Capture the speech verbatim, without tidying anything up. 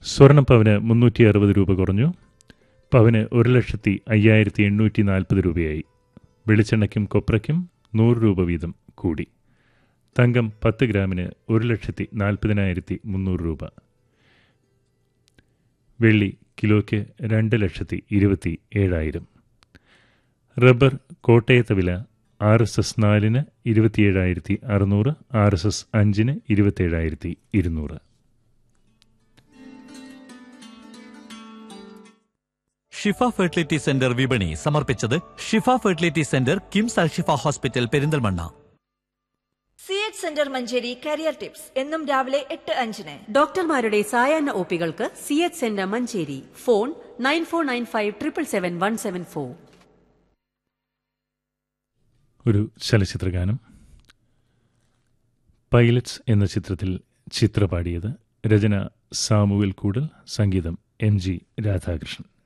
സ്വർണ്ണപ്പവന് മുന്നൂറ്റി അറുപത് രൂപ കുറഞ്ഞു. പവന് ഒരു ലക്ഷത്തി അയ്യായിരത്തി എണ്ണൂറ്റി നാൽപ്പത് രൂപയായി. വെളിച്ചെണ്ണയ്ക്കും കൊപ്രയ്ക്കും നൂറ് രൂപ വീതം കൂടി. തങ്കം പത്ത് ഗ്രാമിന് ഒരു ലക്ഷത്തി നാൽപ്പതിനായിരത്തി മുന്നൂറ് രൂപ. വെള്ളി കിലോയ്ക്ക് രണ്ട് ലക്ഷത്തി ഇരുപത്തി ഏഴായിരം. റബ്ബർ കോട്ടയത്തെ വില ആർ എസ് എസ് നാലിന് ഇരുപത്തിയേഴായിരത്തി അറുന്നൂറ്, ആർ എസ് എസ് അഞ്ചിന് ഇരുപത്തേഴായിരത്തി ഇരുന്നൂറ്. ഷിഫ ഫെർട്ടിലിറ്റി സെന്റർ വിപണി സമർപ്പിച്ചത് ഷിഫ fertility centre, KIMS Alshifa hospital, Perinthalmanna. C H centre Manjeri career tips എന്നും രാവിലെ എട്ട് അഞ്ചിന്. ഡോക്ടർമാരുടെ സായാഹ്ന ഒപികൾക്ക് C H centre Manjeri. Phone nine four nine five triple seven one seven four. ഒരു ചലച്ചിത്രഗാനം. പൈലറ്റ്സ് എന്ന ചിത്രത്തിൽ ചിത്ര പാടിയത്. രചന സാമുവൽ കൂടൽ, സംഗീതം എം ജി രാധാകൃഷ്ണൻ.